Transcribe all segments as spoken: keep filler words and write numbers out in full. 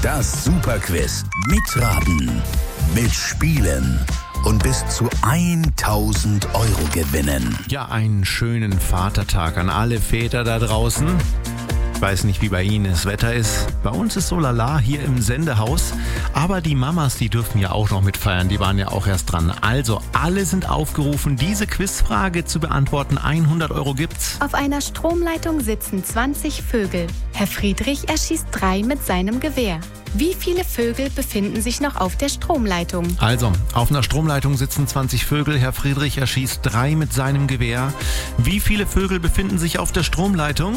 Das Superquiz. Mitraten, mitspielen und bis zu tausend Euro gewinnen. Ja, einen schönen Vatertag an alle Väter da draußen. Ich weiß nicht, wie bei Ihnen das Wetter ist. Bei uns ist so lala hier im Sendehaus. Aber die Mamas, die dürfen ja auch noch mitfeiern. Die waren ja auch erst dran. Also, alle sind aufgerufen, diese Quizfrage zu beantworten. hundert Euro gibt's. Auf einer Stromleitung sitzen zwanzig Vögel. Herr Friedrich erschießt drei mit seinem Gewehr. Wie viele Vögel befinden sich noch auf der Stromleitung? Also, auf einer Stromleitung sitzen zwanzig Vögel. Herr Friedrich erschießt drei mit seinem Gewehr. Wie viele Vögel befinden sich auf der Stromleitung?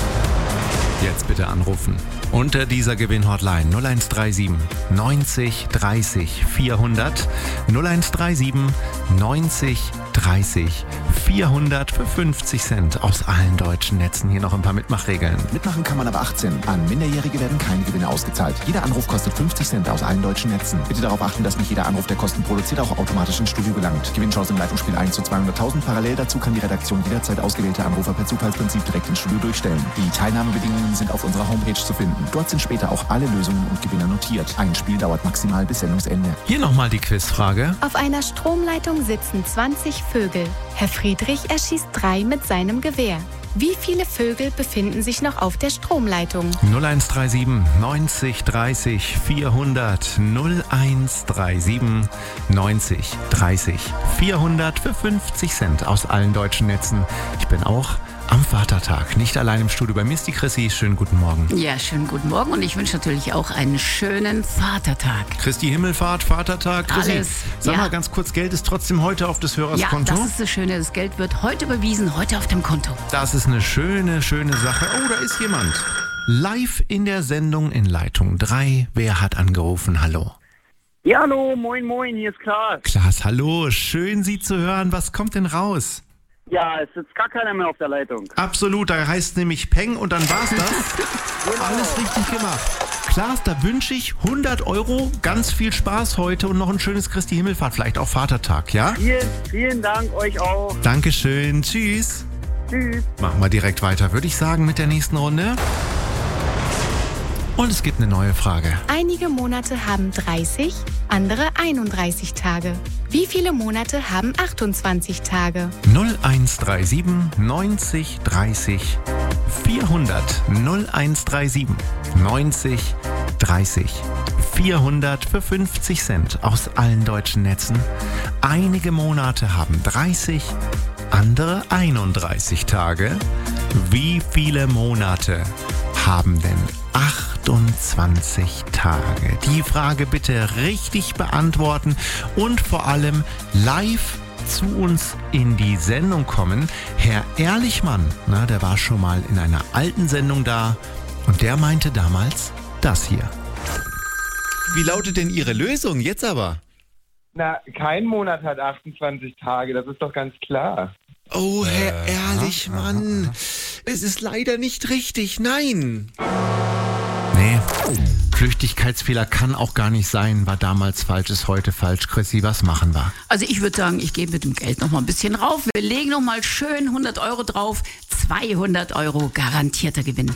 Jetzt bitte anrufen. Unter dieser Gewinn-Hotline null eins drei sieben neunzig dreißig vierhundert null eins drei sieben neunzig dreißig vierhundert für fünfzig Cent aus allen deutschen Netzen. Hier noch ein paar Mitmachregeln. Mitmachen kann man ab achtzehn. An Minderjährige werden keine Gewinne ausgezahlt. Jeder Anruf kostet fünfzig Cent aus allen deutschen Netzen. Bitte darauf achten, dass nicht jeder Anruf, der Kosten produziert, auch automatisch ins Studio gelangt. Gewinnchance im Leitungsspiel eins zu zweihunderttausend. Parallel dazu kann die Redaktion jederzeit ausgewählte Anrufer per Zufallsprinzip direkt ins Studio durchstellen. Die Teilnahmebedingungen sind auf unserer Homepage zu finden. Dort sind später auch alle Lösungen und Gewinner notiert. Ein Spiel dauert maximal bis Sendungsende. Hier nochmal die Quizfrage. Auf einer Stromleitung sitzen zwanzig Vögel. Herr Friedrich erschießt drei mit seinem Gewehr. Wie viele Vögel befinden sich noch auf der Stromleitung? null eins drei sieben neunzig dreißig vierhundert null eins drei sieben neunzig dreißig vierhundert für fünfzig Cent aus allen deutschen Netzen. Ich bin auch am Vatertag, nicht allein im Studio. Bei mir ist die Chrissy. Schönen guten Morgen. Ja, schönen guten Morgen und ich wünsche natürlich auch einen schönen Vatertag. Christi Himmelfahrt, Vatertag, Chrissy. Alles. Sag Ja. mal ganz kurz, Geld ist trotzdem heute auf des Hörers Ja, Konto? das ist das Schöne. Das Geld wird heute überwiesen, heute auf dem Konto. Das ist eine schöne, schöne Sache. Oh, da ist jemand. Live in der Sendung in Leitung drei. Wer hat angerufen? Hallo. Ja, hallo, moin, moin, hier ist Klaas. Klaas, hallo. Schön, Sie zu hören. Was kommt denn raus? Ja, es sitzt gar keiner mehr auf der Leitung. Absolut, da heißt nämlich Peng und dann war's das. Alles richtig gemacht. Klaas, da wünsche ich hundert Euro, ganz viel Spaß heute und noch ein schönes Christi Himmelfahrt, vielleicht auch Vatertag, ja? Vielen, vielen Dank euch auch. Dankeschön, tschüss. Tschüss. Machen wir direkt weiter, würde ich sagen, mit der nächsten Runde. Und es gibt eine neue Frage. Einige Monate haben dreißig, andere einunddreißig Tage. Wie viele Monate haben achtundzwanzig Tage? null eins drei sieben neunzig dreißig vierhundert null eins drei sieben neunzig dreißig vierhundert für fünfzig Cent aus allen deutschen Netzen. Einige Monate haben dreißig, andere einunddreißig Tage. Wie viele Monate haben denn achtundzwanzig Tage? Die Frage bitte richtig beantworten und vor allem live zu uns in die Sendung kommen. Herr Ehrlichmann, na, der war schon mal in einer alten Sendung da und der meinte damals das hier. Wie lautet denn Ihre Lösung jetzt aber? Na, kein Monat hat achtundzwanzig Tage, das ist doch ganz klar. Oh, Herr Ehrlichmann, es ist leider nicht richtig, nein. Nee, Flüchtigkeitsfehler kann auch gar nicht sein, war damals falsch, ist heute falsch. Chrissy, was machen wir? Also ich würde sagen, ich gehe mit dem Geld noch mal ein bisschen rauf. Wir legen noch mal schön hundert Euro drauf. zweihundert Euro garantierter Gewinn.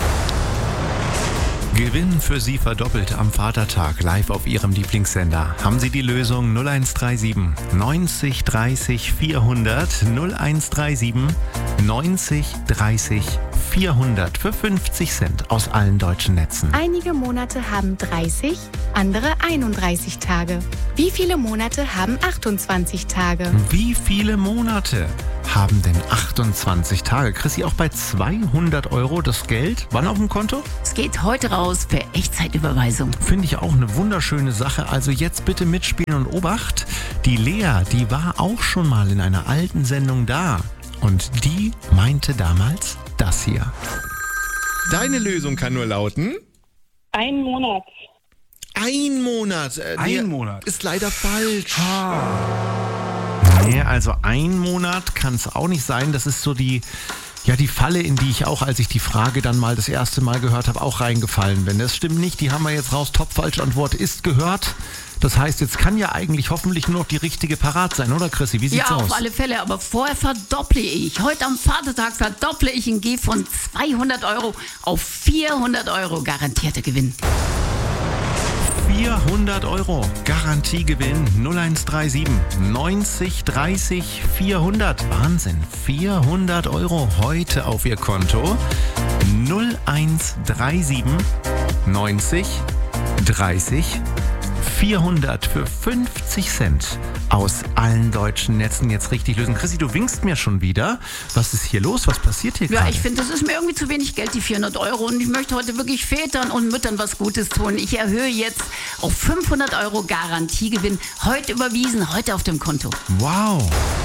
Gewinn für Sie verdoppelt am Vatertag live auf Ihrem Lieblingssender. Haben Sie die Lösung null eins drei sieben neunzig dreißig vierhundert null eins drei sieben neunzig dreißig vierhundert für fünfzig Cent aus allen deutschen Netzen. Einige Monate haben dreißig, andere einunddreißig Tage. Wie viele Monate haben achtundzwanzig Tage? Wie viele Monate haben denn achtundzwanzig Tage? Chrissy, auch bei zweihundert Euro das Geld? Wann auf dem Konto? Es geht heute raus per Echtzeitüberweisung. Finde ich auch eine wunderschöne Sache. Also jetzt bitte mitspielen und Obacht. Die Lea, die war auch schon mal in einer alten Sendung da. Und die meinte damals das hier. Deine Lösung kann nur lauten... Ein Monat. Ein Monat. Äh, Ein nee, Monat. Ist leider falsch. Nee, also ein Monat kann es auch nicht sein. Das ist so die, ja, die Falle, in die ich auch, als ich die Frage dann mal das erste Mal gehört habe, auch reingefallen bin. Das stimmt nicht, die haben wir jetzt raus. Top, falsche Antwort ist gehört. Das heißt, jetzt kann ja eigentlich hoffentlich nur noch die richtige parat sein, oder Chrissy? Wie sieht's Ja, aus? auf alle Fälle, aber vorher verdopple ich. Heute am Vatertag verdopple ich und gehe von zweihundert Euro auf vierhundert Euro garantierter Gewinn. vierhundert Euro. Garantiegewinn null eins drei sieben neunzig dreißig vierhundert. Wahnsinn, vierhundert Euro heute auf Ihr Konto. null eins drei sieben neunzig dreißig vierhundert für fünfzig Cent aus allen deutschen Netzen jetzt richtig lösen. Chrissy, du winkst mir schon wieder. Was ist hier los? Was passiert hier Ja, gerade? ich finde, das ist mir irgendwie zu wenig Geld, die vierhundert Euro. Und ich möchte heute wirklich Vätern und Müttern was Gutes tun. Ich erhöhe jetzt auf fünfhundert Euro Garantiegewinn. Heute überwiesen, heute auf dem Konto. Wow.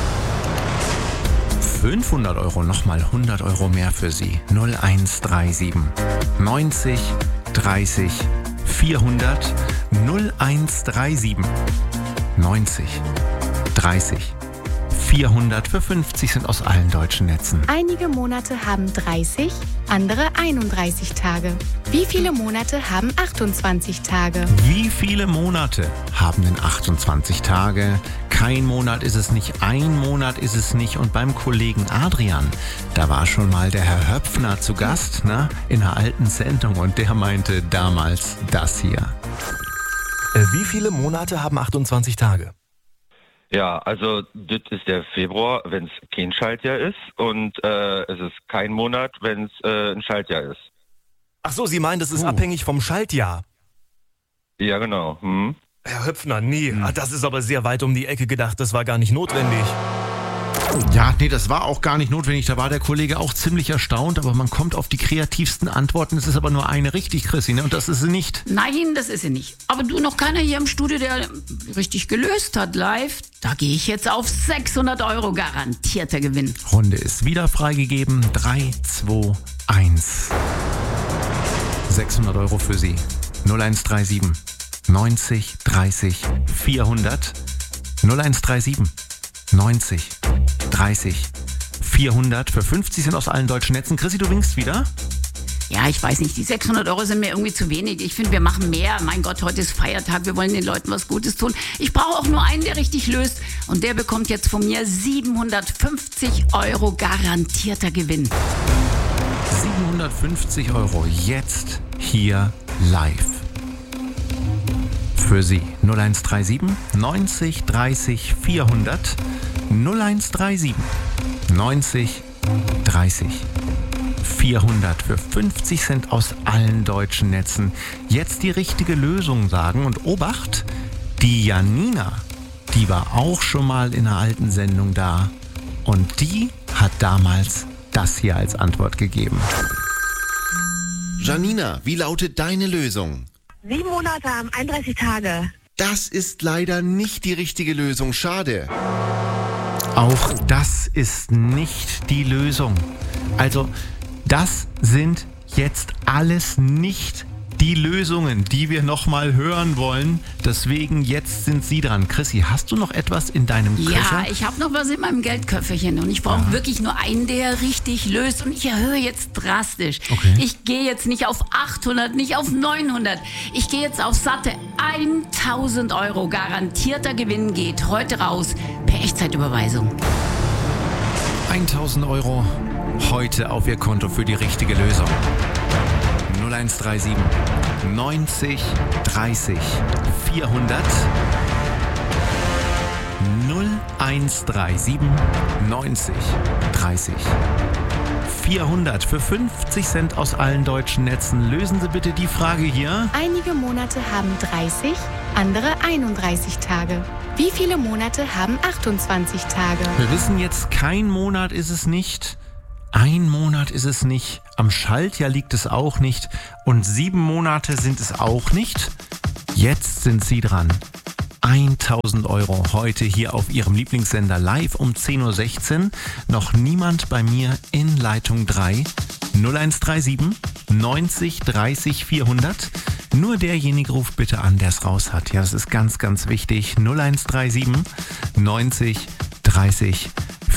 fünfhundert Euro, nochmal hundert Euro mehr für Sie. null eins drei sieben neunzig dreißig vierhundert null eins drei sieben neunzig dreißig vierhundert für fünfzig Cent aus allen deutschen Netzen. Einige Monate haben dreißig, andere einunddreißig Tage. Wie viele Monate haben achtundzwanzig Tage? Wie viele Monate haben denn achtundzwanzig Tage? Kein Monat ist es nicht, ein Monat ist es nicht. Und beim Kollegen Adrian, da war schon mal der Herr Höpfner zu Gast, ne, in einer alten Sendung. Und der meinte damals das hier. Äh, wie viele Monate haben achtundzwanzig Tage? Ja, also das ist der Februar, wenn es kein Schaltjahr ist, und äh, es ist kein Monat, wenn es äh, ein Schaltjahr ist. Ach so, Sie meinen, das ist Uh. abhängig vom Schaltjahr? Ja, genau. Hm. Herr Höpfner, nee, hm. ah, das ist aber sehr weit um die Ecke gedacht, das war gar nicht notwendig. Ja, nee, das war auch gar nicht notwendig. Da war der Kollege auch ziemlich erstaunt, aber man kommt auf die kreativsten Antworten. Es ist aber nur eine richtig, Chrissy, ne? Und das ist sie nicht. Nein, das ist sie nicht. Aber du, noch keiner hier im Studio, der richtig gelöst hat live. Da gehe ich jetzt auf sechshundert Euro garantierter Gewinn. Runde ist wieder freigegeben. drei, zwei, eins. sechshundert Euro für Sie. null eins drei sieben neunzig dreißig vierhundert. null eins drei sieben neunzig dreißig vierhundert für fünfzig Cent aus allen deutschen Netzen. Chrissy, du winkst wieder? Ja, ich weiß nicht, die sechshundert Euro sind mir irgendwie zu wenig. Ich finde, wir machen mehr. Mein Gott, heute ist Feiertag, wir wollen den Leuten was Gutes tun. Ich brauche auch nur einen, der richtig löst. Und der bekommt jetzt von mir siebenhundertfünfzig Euro garantierter Gewinn. siebenhundertfünfzig Euro jetzt hier live. Für Sie null eins drei sieben neunzig dreißig vierhundert. null eins drei sieben neunzig dreißig vierhundert für fünfzig Cent aus allen deutschen Netzen. Jetzt die richtige Lösung sagen und Obacht, die Janina, die war auch schon mal in einer alten Sendung da und die hat damals das hier als Antwort gegeben. Janina, wie lautet deine Lösung? Sieben Monate haben einunddreißig Tage. Das ist leider nicht die richtige Lösung. Schade. Auch das ist nicht die Lösung. Also, das sind jetzt alles nicht die Lösungen, die wir nochmal hören wollen. Deswegen, jetzt sind Sie dran. Chrissy, hast du noch etwas in deinem Köcher? Ja, ich habe noch was in meinem Geldköfferchen und ich brauche ja. wirklich nur einen, der richtig löst. Und ich erhöhe jetzt drastisch. Okay. Ich gehe jetzt nicht auf achthundert, nicht auf neunhundert. Ich gehe jetzt auf satte tausend Euro. Garantierter Gewinn geht heute raus per Echtzeitüberweisung. tausend Euro heute auf Ihr Konto für die richtige Lösung. null eins drei sieben neunzig dreißig vierhundert. null eins drei sieben neunzig dreißig vierhundert für fünfzig Cent aus allen deutschen Netzen. Lösen Sie bitte die Frage hier. Einige Monate haben dreißig, andere einunddreißig Tage. Wie viele Monate haben achtundzwanzig Tage? Wir wissen jetzt, kein Monat ist es nicht. Ein Monat ist es nicht, am Schaltjahr liegt es auch nicht und sieben Monate sind es auch nicht. Jetzt sind Sie dran. tausend Euro heute hier auf Ihrem Lieblingssender live um zehn Uhr sechzehn. Noch niemand bei mir in Leitung drei. null eins drei sieben neunzig dreißig vierhundert. Nur derjenige ruft bitte an, der es raus hat. Ja, das ist ganz, ganz wichtig. null eins drei sieben neunzig dreißig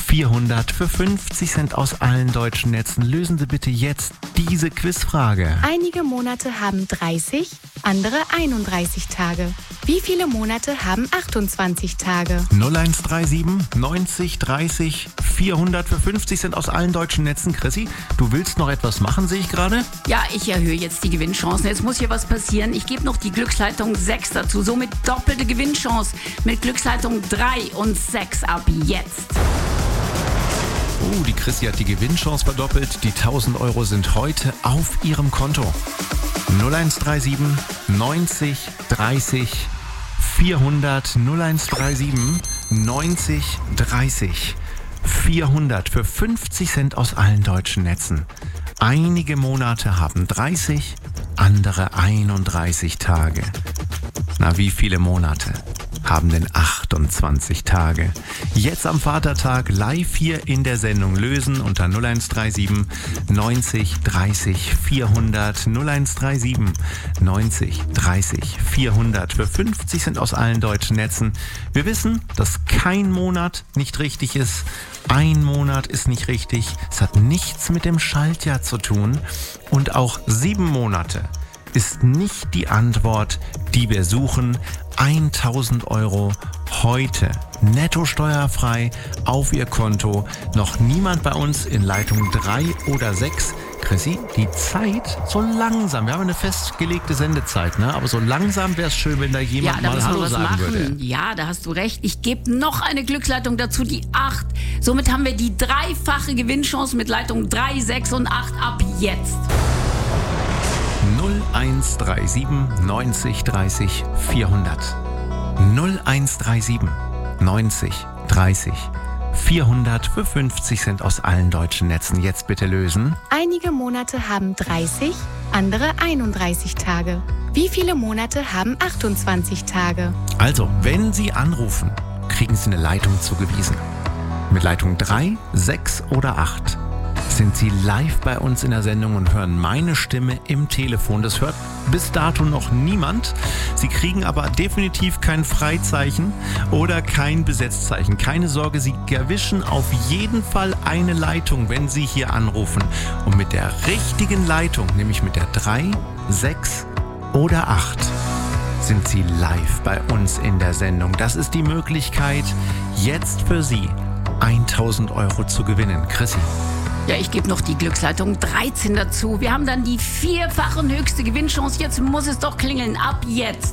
vierhundert für fünfzig Cent aus allen deutschen Netzen. Lösen Sie bitte jetzt diese Quizfrage. Einige Monate haben dreißig, andere einunddreißig Tage. Wie viele Monate haben achtundzwanzig Tage? null eins drei sieben neunzig dreißig vierhundert für fünfzig Cent aus allen deutschen Netzen. Chrissy, du willst noch etwas machen, sehe ich gerade? Ja, ich erhöhe jetzt die Gewinnchancen. Jetzt muss hier was passieren. Ich gebe noch die Glücksleitung sechs dazu. Somit doppelte Gewinnchance mit Glücksleitung drei und sechs ab jetzt. Oh, die Chrissy hat die Gewinnchance verdoppelt. Die tausend Euro sind heute auf ihrem Konto. null eins drei sieben neunzig dreißig vierhundert null eins drei sieben neunzig dreißig vierhundert für fünfzig Cent aus allen deutschen Netzen. Einige Monate haben dreißig, andere einunddreißig Tage. Na, wie viele Monate haben denn achtundzwanzig Tage? Jetzt am Vatertag live hier in der Sendung lösen unter null eins drei sieben neunzig dreißig vierhundert null eins drei sieben neunzig dreißig vierhundert für fünfzig Cent aus allen deutschen Netzen. Wir wissen, dass kein Monat nicht richtig ist. Ein Monat ist nicht richtig. Es hat nichts mit dem Schaltjahr zu tun. Und auch sieben Monate ist nicht die Antwort, die wir suchen. tausend Euro heute netto steuerfrei auf Ihr Konto. Noch niemand bei uns in Leitung drei oder sechs. Chrissy, die Zeit so langsam, wir haben eine festgelegte Sendezeit, ne? Aber so langsam wäre es schön, wenn da jemand ja, da mal Hallo was sagen machen. würde. Ja, da hast du recht. Ich gebe noch eine Glücksleitung dazu, die acht. Somit haben wir die dreifache Gewinnchance mit Leitung drei, sechs und acht ab jetzt. null eins drei sieben neunzig dreißig vierhundert null eins drei sieben neunzig dreißig vierhundert für fünfzig Cent aus allen deutschen Netzen. Jetzt bitte lösen. Einige Monate haben dreißig, andere einunddreißig Tage. Wie viele Monate haben achtundzwanzig Tage? Also, wenn Sie anrufen, kriegen Sie eine Leitung zugewiesen. Mit Leitung drei, sechs oder acht sind Sie live bei uns in der Sendung und hören meine Stimme im Telefon. Das hört bis dato noch niemand. Sie kriegen aber definitiv kein Freizeichen oder kein Besetzzeichen. Keine Sorge, Sie erwischen auf jeden Fall eine Leitung, wenn Sie hier anrufen. Und mit der richtigen Leitung, nämlich mit der drei, sechs oder acht, sind Sie live bei uns in der Sendung. Das ist die Möglichkeit, jetzt für Sie tausend Euro zu gewinnen. Chrissy. Ja, ich gebe noch die Glücksleitung dreizehn dazu. Wir haben dann die vierfache und höchste Gewinnchance. Jetzt muss es doch klingeln. Ab jetzt.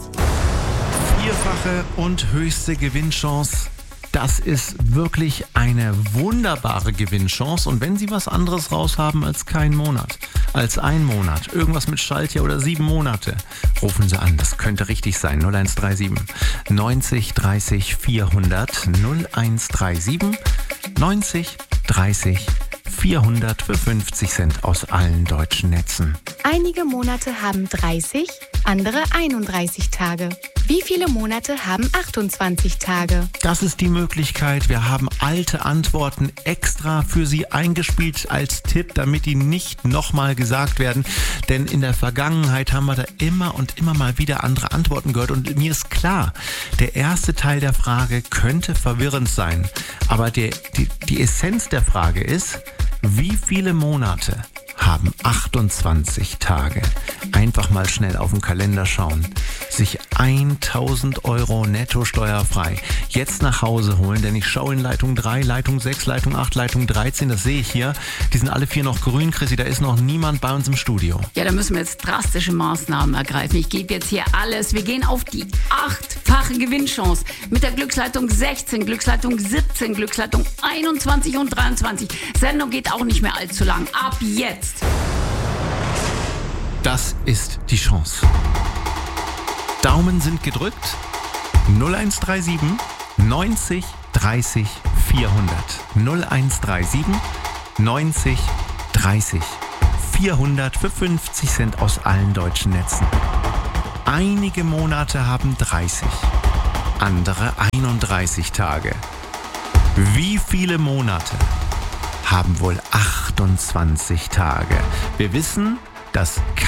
Vierfache und höchste Gewinnchance. Das ist wirklich eine wunderbare Gewinnchance. Und wenn Sie was anderes raushaben als kein Monat, als ein Monat, irgendwas mit Schaltjahr oder sieben Monate, rufen Sie an. Das könnte richtig sein. null eins drei sieben neunzig dreißig vierhundert null eins drei sieben neunzig dreißig vierhundert für fünfzig Cent aus allen deutschen Netzen. Einige Monate haben dreißig, andere einunddreißig Tage. Wie viele Monate haben achtundzwanzig Tage? Das ist die Möglichkeit. Wir haben alte Antworten extra für Sie eingespielt als Tipp, damit die nicht nochmal gesagt werden. Denn in der Vergangenheit haben wir da immer und immer mal wieder andere Antworten gehört. Und mir ist klar, der erste Teil der Frage könnte verwirrend sein. Aber die, die, die Essenz der Frage ist, wie viele Monate haben achtundzwanzig Tage? Einfach mal schnell auf den Kalender schauen. Sich tausend Euro netto steuerfrei jetzt nach Hause holen, denn ich schaue in Leitung drei, Leitung sechs, Leitung acht, Leitung dreizehn, das sehe ich hier. Die sind alle vier noch grün, Chrissy, da ist noch niemand bei uns im Studio. Ja, da müssen wir jetzt drastische Maßnahmen ergreifen. Ich gebe jetzt hier alles. Wir gehen auf die achtfache Gewinnchance mit der Glücksleitung sechzehn, Glücksleitung siebzehn, Glücksleitung einundzwanzig und dreiundzwanzig. Sendung geht auch nicht mehr allzu lang. Ab jetzt. Das ist die Chance. Daumen sind gedrückt. null eins drei sieben neunzig dreißig vierhundert null eins drei sieben neunzig dreißig vierhundert für fünfzig Cent aus allen deutschen Netzen. Einige Monate haben dreißig, andere einunddreißig Tage. Wie viele Monate haben wohl achtundzwanzig Tage? Wir wissen, dass